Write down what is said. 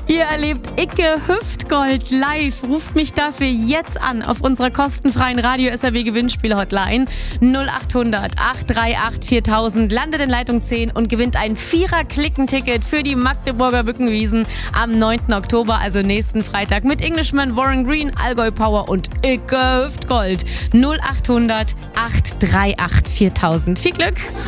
Ihr erlebt Icke Hüftgold live. Ruft mich dafür jetzt an auf unserer kostenfreien Radio-SAW-Gewinnspiel-Hotline 0800 838 4000. Landet in Leitung 10 und gewinnt ein 4er-Klicken-Ticket für die Magdeburger Bückenwiesen am 9. Oktober, also nächsten Freitag, mit Englishman, Warren Green, Allgäu Power und Icke Hüftgold. 0800 838 4000. Viel Glück!